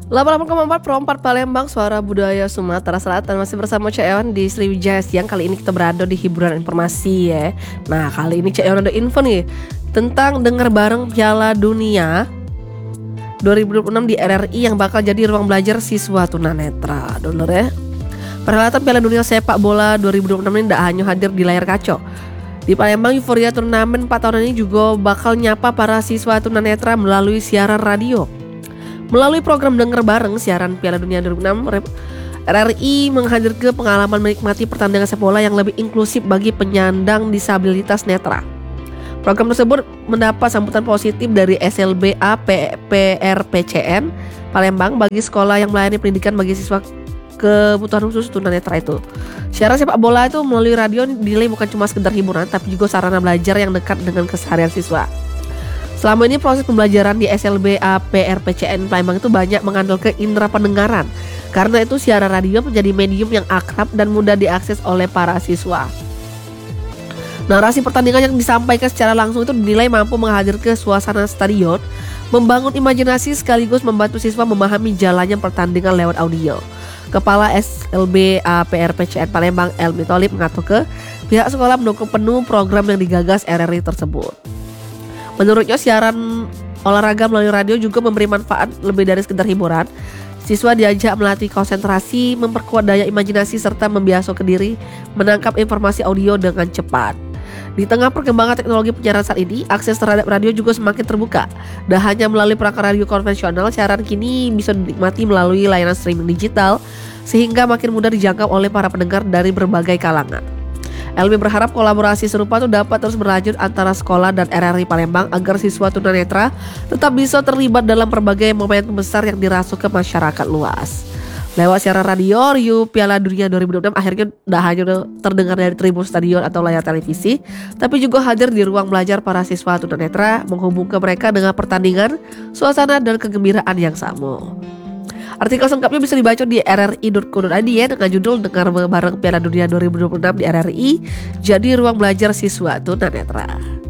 88,4 Pro 4 Palembang, suara budaya Sumatera Selatan. Masih bersama Cek Ewan di Sriwijaya Siang. Kali ini kita berada di hiburan informasi ya. Nah, kali ini Cek Ewan ada info nih tentang dengar bareng Piala Dunia 2026 di RRI yang bakal jadi ruang belajar siswa tunanetra. Dulu ya. Perhelatan Piala Dunia Sepak Bola 2026 ini tidak hanya hadir di layar kaca. Di Palembang, euforia turnamen 4 tahun ini juga bakal nyapa para siswa tunanetra melalui siaran radio. Melalui program Dengar Bareng siaran Piala Dunia 2006, RRI menghadirkan pengalaman menikmati pertandingan sepak bola yang lebih inklusif bagi penyandang disabilitas netra. Program tersebut mendapat sambutan positif dari SLBA PRPCN Palembang bagi sekolah yang melayani pendidikan bagi siswa kebutuhan khusus tunanetra itu. Siaran sepak bola itu melalui radio dinilai bukan cuma sekedar hiburan, tapi juga sarana belajar yang dekat dengan keseharian siswa. Selama ini proses pembelajaran di SLBA PRPCN Palembang itu banyak mengandalkan indera pendengaran. Karena itu siaran radio menjadi medium yang akrab dan mudah diakses oleh para siswa. Narasi pertandingan yang disampaikan secara langsung itu dinilai mampu menghadirkan suasana stadion, membangun imajinasi sekaligus membantu siswa memahami jalannya pertandingan lewat audio. Kepala SLBA PRPCN Palembang Elmi Tholib mengatakan pihak sekolah mendukung penuh program yang digagas RRI tersebut. Menurutnya siaran olahraga melalui radio juga memberi manfaat lebih dari sekedar hiburan. Siswa diajak melatih konsentrasi, memperkuat daya imajinasi serta membiasakan diri menangkap informasi audio dengan cepat. Di tengah perkembangan teknologi penyiaran saat ini, akses terhadap radio juga semakin terbuka. Dan hanya melalui perangkat radio konvensional, siaran kini bisa dinikmati melalui layanan streaming digital sehingga makin mudah dijangkau oleh para pendengar dari berbagai kalangan. Elmi berharap kolaborasi serupa itu dapat terus berlanjut antara sekolah dan RRI Palembang agar siswa tunanetra tetap bisa terlibat dalam berbagai momentum besar yang dirasuk ke masyarakat luas. Lewat siaran radio, Riuh Piala Dunia 2026 akhirnya tidak hanya terdengar dari tribun stadion atau layar televisi, tapi juga hadir di ruang belajar para siswa tunanetra, menghubungkan mereka dengan pertandingan, suasana dan kegembiraan yang sama. Artikel lengkapnya bisa dibaca di rri.co.id ya dengan judul Dengar Bareng Piala Dunia 2026 di RRI, jadi ruang belajar siswa tunanetra.